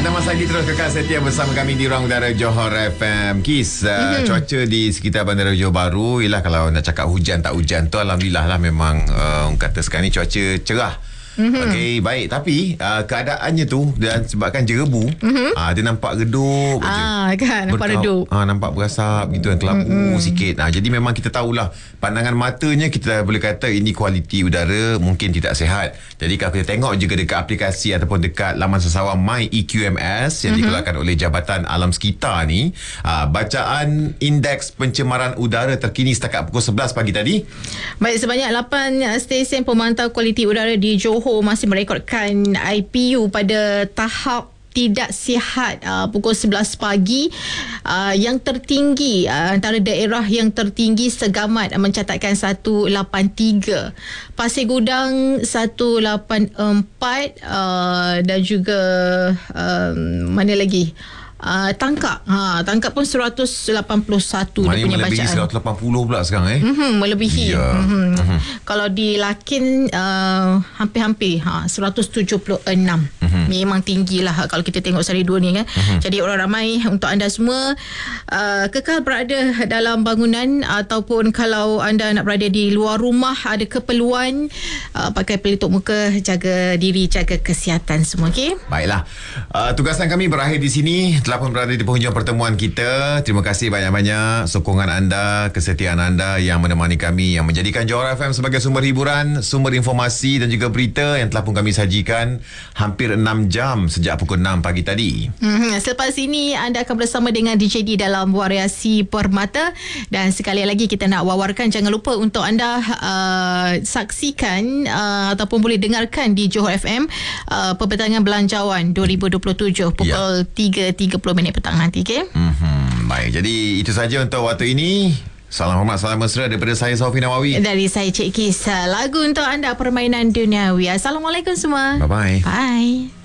Anda masih lagi terus kekal setia bersama kami di Ruang Udara Johor FM. Kis, cuaca di sekitar Bandara Johor Bahru, ialah kalau nak cakap hujan tak hujan tu, alhamdulillah lah, memang kata sekarang ni cuaca cerah. Okey, baik. Tapi keadaannya tu, dan sebabkan jerebu, dia nampak redup je. Kan, nampak redup. Nampak berasap gitu, kelabu sikit. Jadi memang kita tahulah, pandangan matanya kita boleh kata ini kualiti udara mungkin tidak sihat. Jadi kalau kita tengok juga dekat aplikasi ataupun dekat laman sesawang MyEQMS yang dikeluarkan oleh Jabatan Alam Sekitar ni, bacaan indeks pencemaran udara terkini setakat pukul 11 pagi tadi. Baik, sebanyak 8 stesen pemantau kualiti udara di Johor masih merekodkan IPU pada tahap tidak sihat pukul 11 pagi. Yang tertinggi, antara daerah yang tertinggi Segamat mencatatkan 183, Pasir Gudang 184, dan juga mana lagi, Tangkap pun 181 dia punya melebihi bacaan. 180 pula sekarang Melebihi. Ya. Kalau di Lakin hampir-hampir 176. Memang tinggi lah kalau kita tengok sehari dua ni kan. Jadi orang ramai, untuk anda semua kekal berada dalam bangunan, ataupun kalau anda nak berada di luar rumah, ada keperluan, pakai pelitup muka, jaga diri, jaga kesihatan semua. Okay? Baiklah, tugasan kami berakhir di sini. Telah pun berada di penghujung pertemuan kita. Terima kasih banyak-banyak sokongan anda, kesetiaan anda yang menemani kami, yang menjadikan Johor FM sebagai sumber hiburan, sumber informasi dan juga berita yang telah pun kami sajikan hampir 6 jam sejak pukul 6 pagi tadi. Selepas ini anda akan bersama dengan DJ D dalam Variasi Permata, dan sekali lagi kita nak wawarkan, jangan lupa untuk anda saksikan ataupun boleh dengarkan di Johor FM Pembentangan Belanjawan 2027 pukul 3.30 petang nanti. Okay? Baik, jadi itu saja untuk waktu ini. Salam hormat, salam mesra daripada saya, Sofi Nawawi. Dari saya, Cik Kis. Lagu untuk anda, Permainan Duniawi. Assalamualaikum semua. Bye-bye. Bye.